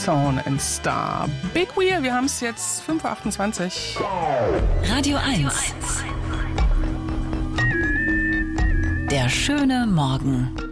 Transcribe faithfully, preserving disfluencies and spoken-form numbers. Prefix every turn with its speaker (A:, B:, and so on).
A: Tone and Star. Big Wheel, wir haben es jetzt fünf Uhr achtundzwanzig.
B: Radio eins. Der schöne Morgen.